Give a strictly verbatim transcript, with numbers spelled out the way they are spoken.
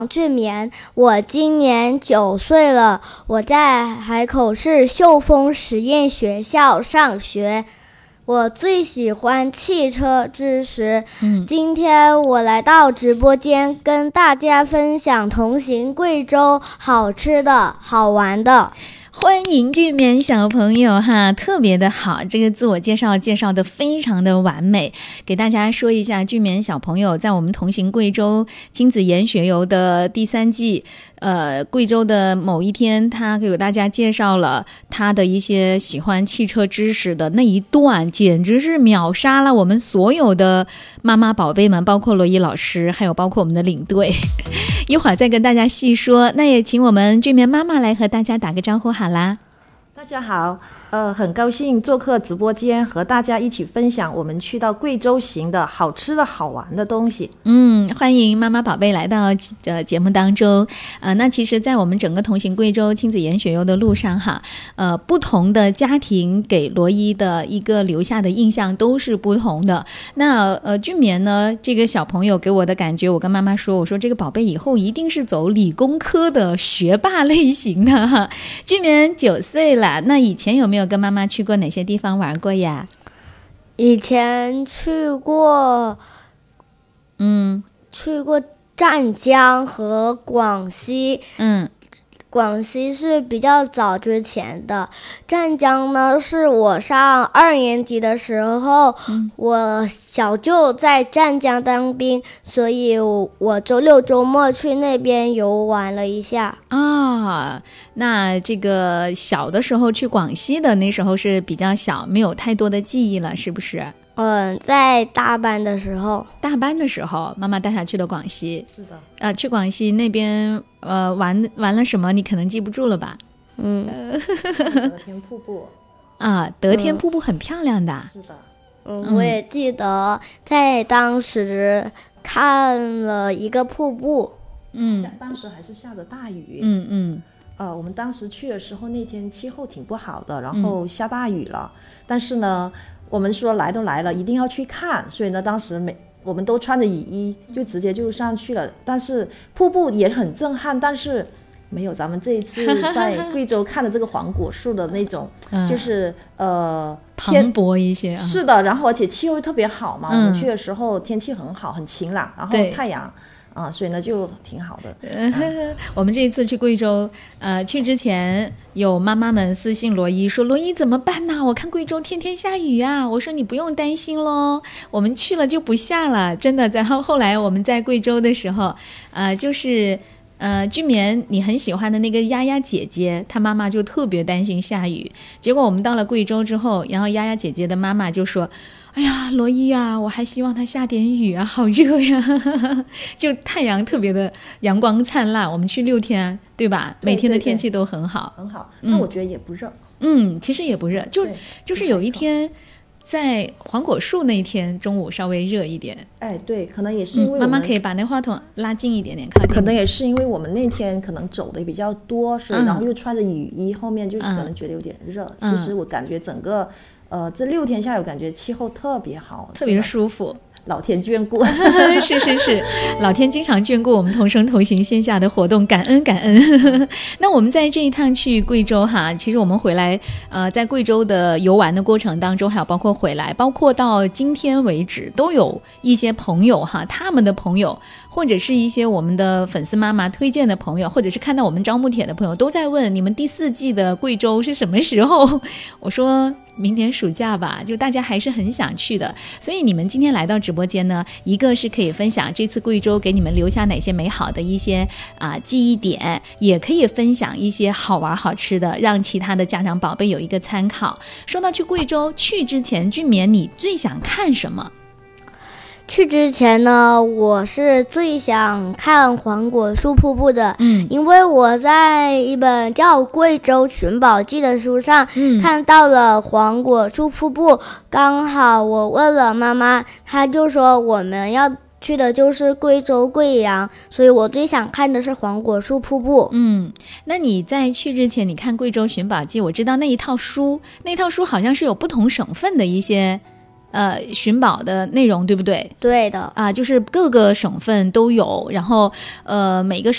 俊棉，我今年九岁了，我在海口市秀峰实验学校上学。我最喜欢汽车知识。嗯，今天我来到直播间跟大家分享同行贵州好吃的好玩的。 欢迎俊棉小朋友哈，特别的好，这个自我介绍介绍的非常的完美。给大家说一下，俊棉小朋友在我们同行贵州亲子研学游的第三季，呃，贵州的某一天，他给大家介绍了他的一些喜欢汽车知识的那一段，简直是秒杀了我们所有的妈妈宝贝们，包括罗伊老师，还有包括我们的领队。一会儿再跟大家细说，那也请我们俊棉妈妈来和大家打个招呼好啦。 大家好，呃，很高兴做客直播间，和大家一起分享我们去到贵州行的好吃的好玩的东西。 嗯，欢迎妈妈宝贝来到呃节目当中。呃，那其实，在我们整个同行贵州亲子研学游的路上哈，呃，不同的家庭给罗伊的一个留下的印象都是不同的。那呃，俊棉呢，这个小朋友给我的感觉，我跟妈妈说，我说这个宝贝以后一定是走理工科的学霸类型的哈。俊棉九岁了。那以前有没有跟妈妈去过哪些地方玩过呀？ 以前去过， 嗯， 去过湛江和广西。 嗯， 广西是比较早之前的，湛江呢是我上二年级的时候，嗯、我小舅在湛江当兵，所以我我周六周末去那边游玩了一下。 啊，那这个小的时候去广西的，那时候是比较小，没有太多的记忆了，是不是？ 嗯，在大班的时候， 大班的时候，妈妈带他去了广西。 是的， 呃，去广西那边，呃，玩玩了什么？你可能记不住了吧？ 嗯， 德天瀑布。 啊，德天瀑布很漂亮的。 嗯、是的， 嗯，我也记得在当时看了一个瀑布。 嗯，当时还是下着大雨。 嗯嗯。 呃，我们当时去的时候，那天气候挺不好的，然后下大雨了。嗯、但是呢，我们说来都来了，一定要去看，所以呢，当时每我们都穿着雨衣，就直接就上去了。但是瀑布也很震撼，但是没有咱们这一次在贵州看的这个黄果树的那种，就是、嗯、呃磅礴一些、啊。 是的，然后而且气候特别好嘛，嗯、我们去的时候天气很好，很晴朗，然后太阳。啊，所以呢就挺好的。 嗯、我们这一次去贵州，呃，去之前有妈妈们私信罗伊说：“罗伊怎么办呢？我看贵州天天下雨啊。”我说：“你不用担心咯，我们去了就不下了，真的。”然后后来我们在贵州的时候，呃，就是呃，俊棉你很喜欢的那个丫丫姐姐，她妈妈就特别担心下雨。结果我们到了贵州之后，然后丫丫姐姐的妈妈就说：“哎呀，罗伊啊，我还希望它下点雨啊，好热呀！”就太阳特别的阳光灿烂，我们去六天，对吧？ 对对对， 每天的天气都很好， 很好。那我觉得也不热。 嗯，其实也不热，就就是有一天在黄果树那一天中午稍微热一点。 哎，对，可能也是因为我们、 嗯、妈妈可以把那话筒拉近一点点，靠近。 可能也是因为我们那天可能走的比较多，所以、嗯、然后又穿着雨衣，后面就是可能觉得有点热。嗯、其实我感觉整个。呃，这六天下来，我感觉气候特别好， 特别舒服， 老天眷顾。 是是是，老天经常眷顾我们同声同行线下的活动，感恩感恩。那我们在这一趟去贵州哈，其实我们回来，呃，在贵州的游玩的过程当中，还有包括回来，包括到今天为止，都有一些朋友哈，他们的朋友。或者是一些我们的粉丝妈妈推荐的朋友，或者是看到我们招募帖的朋友都在问你们第四季的贵州是什么时候。我说明年暑假吧，就大家还是很想去的。所以你们今天来到直播间呢，一个是可以分享这次贵州给你们留下哪些美好的一些啊、呃、记忆点，也可以分享一些好玩好吃的，让其他的家长宝贝有一个参考。说到去贵州，去之前俊棉你最想看什么？ 去之前呢，我是最想看黄果树瀑布的，嗯，因为我在一本叫《贵州寻宝记》的书上，嗯，看到了黄果树瀑布，刚好我问了妈妈，她就说我们要去的就是贵州贵阳，所以我最想看的是黄果树瀑布。 嗯，那你在去之前，你看《贵州寻宝记》，我知道那一套书，那套书好像是有不同省份的一些。呃，寻宝的内容对不对？ 对的啊，就是各个省份都有，然后呃，每个